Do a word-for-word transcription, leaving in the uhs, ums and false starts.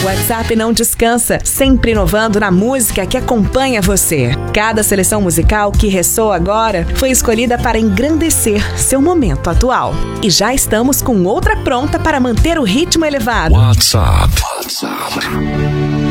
O WhatsApp não descansa, sempre inovando na música que acompanha você. Cada seleção musical que ressoa agora foi escolhida para engrandecer seu momento atual. E já estamos com outra pronta para manter o ritmo elevado. WhatsApp. WhatsApp.